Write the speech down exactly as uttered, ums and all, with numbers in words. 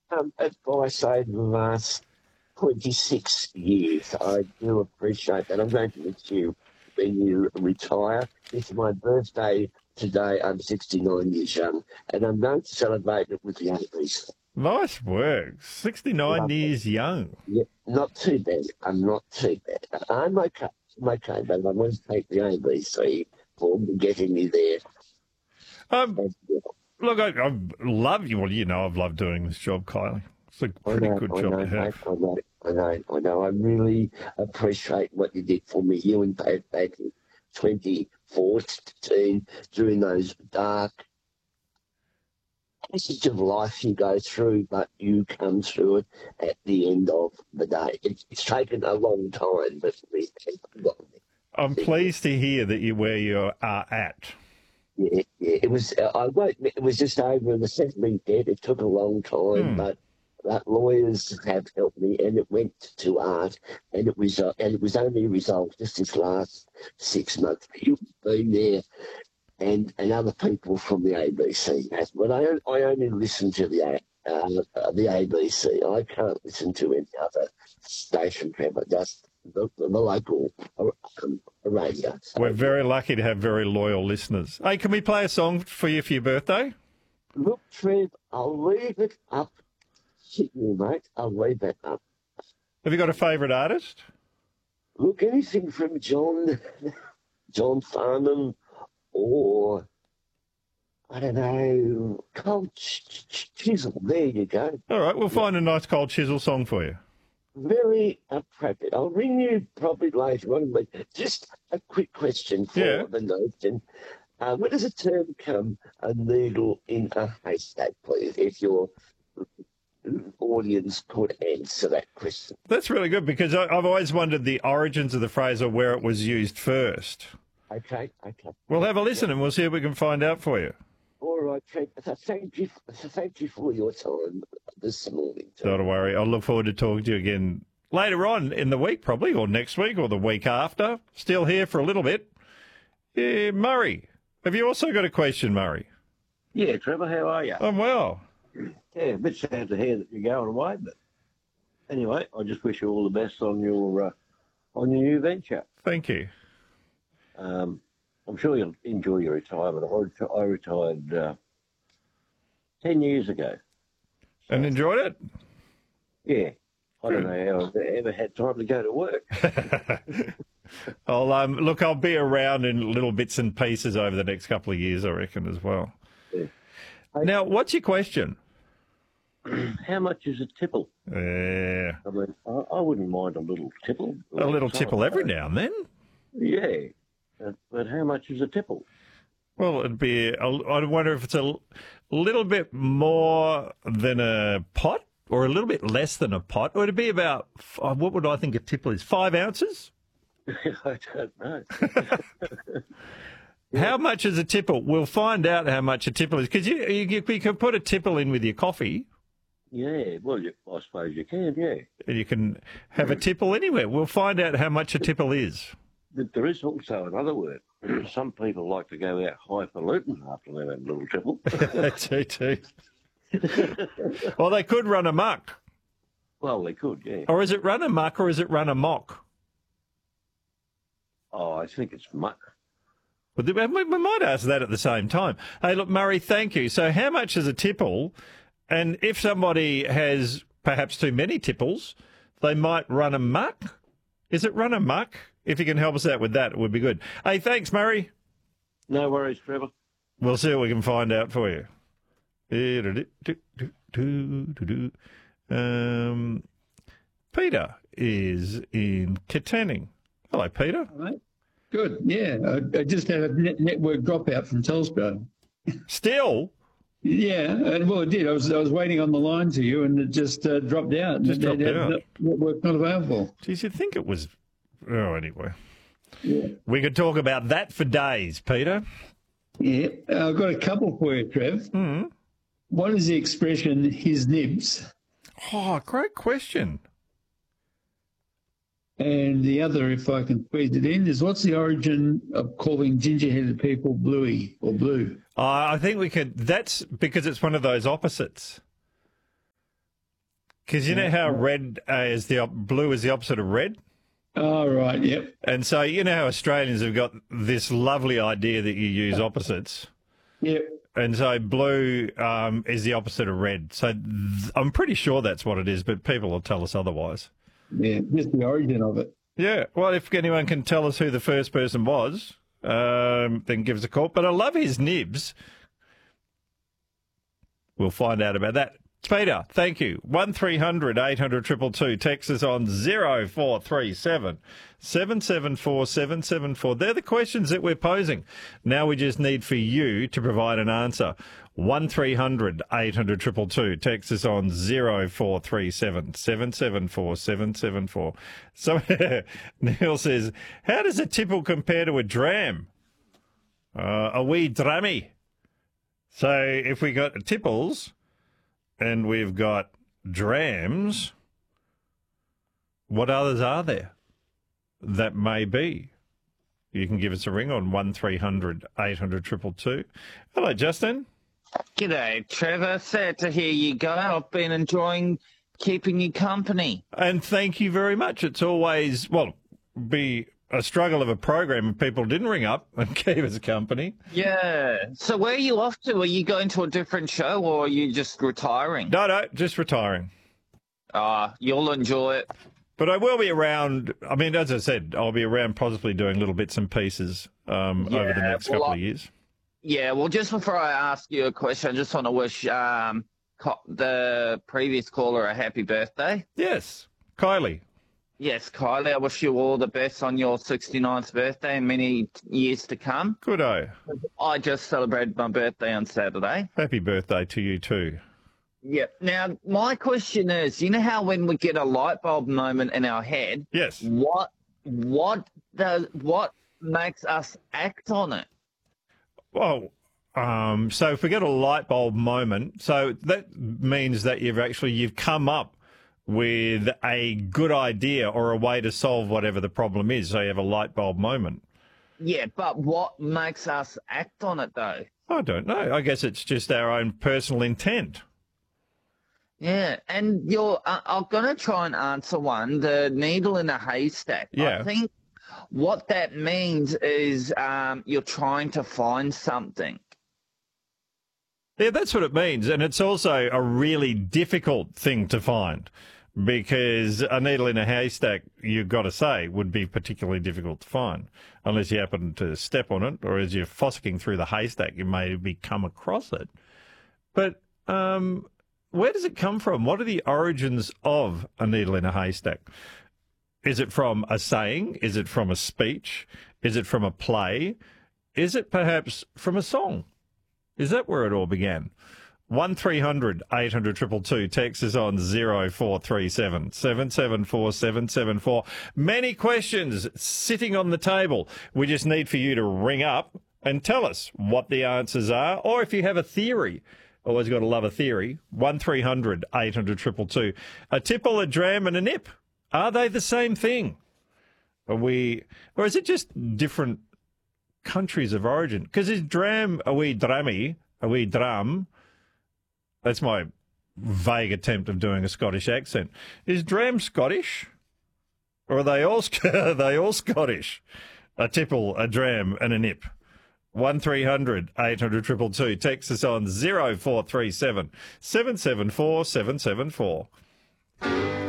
Um, advice over the last twenty-six years. I do appreciate that. I'm going to miss you when you retire. It's my birthday today. I'm sixty-nine years young, and I'm going to celebrate it with the eighties. Nice work. sixty-nine Lovely. years young. Yeah, not too bad. I'm not too bad. I'm okay. I'm okay, but I want to thank the A B C for getting me there. Um, Thank you. look, I, I love you. Well, you know I've loved doing this job, Kylie. It's a I pretty know, good I job know, to mate. have. I know, I know, I know. I really appreciate what you did for me. You and Dave back in twenty fourteen during those dark passage of life you go through, but you come through it at the end of the day. It's, it's taken a long time, but we have got there. I'm pleased to hear that you where you are at. Yeah, yeah. It was. Uh, I won't. It was just over the settling debt. It took a long time, Hmm. but but lawyers have helped me, and it went to art, and it was uh, and it was only resolved just this last six months. You've been there, and and other people from the A B C has. But I on- I only listen to the A- uh, uh, the A B C. I can't listen to any other station, Trevor. Just the, the local uh, um, radio. So, We're very lucky to have very loyal listeners. Hey, can we play a song for you for your birthday? Look, Trev, I'll leave it up to you, mate. I'll leave it up. Have you got a favourite artist? Look, anything from John, John Farnham, or I don't know, Cold Ch- Ch- Chisel. There you go. All right, we'll find a nice cold chisel song for you. Very appropriate. I'll ring you probably later on, but just a quick question for Yeah. the notion. Uh, where does the term come, a needle in a haystack, please, if your audience could answer that question? That's really good because I, I've always wondered the origins of the phrase or where it was used first. Okay, okay. We'll have a listen and we'll see if we can find out for you. All right, Trent. So thank you, so thank you for your time this morning. Not to worry. I'll look forward to talking to you again later on in the week, probably, or next week, or the week after. Still here for a little bit. Yeah, Murray, have you also got a question, Murray? Yeah, Trevor, how are you? I'm well. Yeah, a bit sad to hear that you're going away, but anyway, I just wish you all the best on your uh, on your new venture. Thank you. Um, I'm sure you'll enjoy your retirement. I, I retired uh, ten years ago. And enjoyed it? Yeah, I don't know how I've ever had time to go to work. I'll um, look. I'll be around in little bits and pieces over the next couple of years, I reckon, as well. Yeah. Now, what's your question? How much is a tipple? Yeah, I mean, I, I wouldn't mind a little tipple. a little Some- tipple every now and then. Yeah, uh, but how much is a tipple? Well, it'd be. A, I wonder if it's a l- little bit more than a pot, or a little bit less than a pot, or it'd be about. f- uh, What would I think a tipple is? Five ounces. I don't know. How much is a tipple? We'll find out how much a tipple is because you, you you can put a tipple in with your coffee, Yeah, well, you, I suppose you can, yeah. and you can have a tipple anywhere. We'll find out how much a tipple is. But there is also another word. Some people like to go out highfalutin after they've had a little tipple. too, too. Well, they could run amok. Well, they could, yeah. Or is it run amok or is it run amok? Oh, I think it's muck. Well, we we might ask that at the same time. Hey, look, Murray, thank you. So how much is a tipple? And if somebody has perhaps too many tipples, they might run amok. Is it run amok? If you can help us out with that, it would be good. Hey, thanks, Murray. No worries, Trevor. We'll see what we can find out for you. Um, Peter is in Katanning. Hello, Peter. All right. Good. Yeah, I, I just had a net network dropout from Telstra. Still? Yeah, and well, it did. I was I was waiting on the line to you, and it just uh, dropped out. Just It- dropped it- out. Network not available. Geez, you'd think it was... Oh, anyway. Yeah. We could talk about that for days, Peter. Yeah, Uh, I've got a couple for you, Trev. Mm. What is the expression "his nibs"? Oh, great question. And the other, if I can squeeze it in, is what's the origin of calling ginger-headed people bluey or blue? Uh, I think we could... That's because it's one of those opposites. Because you know how red uh, is the op- blue is the opposite of red? Oh, right, yep. And so you know how Australians have got this lovely idea that you use opposites. Yep. And so blue um, is the opposite of red. So th- I'm pretty sure that's what it is, but people will tell us otherwise. Yeah, just the origin of it. Yeah, well, if anyone can tell us who the first person was, um, then give us a call. But I love his nibs. We'll find out about that. Peter, thank you. one three hundred eight hundred two two two. Text us on zero four three seven seven seven four seven seven four. They're the questions that we're posing. Now we just need for you to provide an answer. one three hundred eight hundred two two two. Text us on zero four three seven seven seven four seven seven four. So Neil says, how does a tipple compare to a dram? Uh, a wee drammy. So if we got tipples and we've got drams, what others are there that may be? You can give us a ring on one three hundred eight hundred two two two. Hello, Justin. G'day, Trevor. Sad to hear you go. I've been enjoying keeping you company. And thank you very much. It's always, well, be a struggle of a program if people didn't ring up and keep us company. Yeah. So where are you off to? Are you going to a different show or are you just retiring? No, no, just retiring. Ah, you'll enjoy it. But I will be around. I mean, as I said, I'll be around possibly doing little bits and pieces um, Yeah, over the next well, couple I- of years. Yeah, well, just before I ask you a question, I just want to wish um, co- the previous caller a happy birthday. Yes, Kylie. Yes, Kylie, I wish you all the best on your sixty-ninth birthday and many years to come. Good-o. I just celebrated my birthday on Saturday. Happy birthday to you too. Yeah. Now, my question is, you know how when we get a light bulb moment in our head, Yes. what what does what makes us act on it? Well, um, so if we get a light bulb moment, so that means that you've actually you've come up with a good idea or a way to solve whatever the problem is. So you have a light bulb moment. Yeah, but what makes us act on it though? I don't know. I guess it's just our own personal intent. Yeah, and you're. Uh, I'm gonna try and answer one. The needle in a haystack. Yeah. I think what that means is um, you're trying to find something. Yeah, that's what it means. And it's also a really difficult thing to find because a needle in a haystack, you've got to say, would be particularly difficult to find unless you happen to step on it or as you're fossicking through the haystack, you maybe come across it. But um, where does it come from? What are the origins of a needle in a haystack? Is it from a saying? Is it from a speech? Is it from a play? Is it perhaps from a song? Is that where it all began? one three hundred eight hundred two two two. Text is on zero four three seven seven seven four seven seven four. Many questions sitting on the table. We just need for you to ring up and tell us what the answers are, or if you have a theory. Always got to love a theory. one three hundred eight hundred two two two. A tipple, a dram, and a nip. Are they the same thing? Are we, or is it just different countries of origin? Because is dram a wee drammy, a wee drum? That's my vague attempt of doing a Scottish accent. Is dram Scottish, or are they all are they all Scottish? A tipple, a dram, and a nip. One three hundred eight hundred two two two. Text us on zero four three seven seven seven four seven seven four.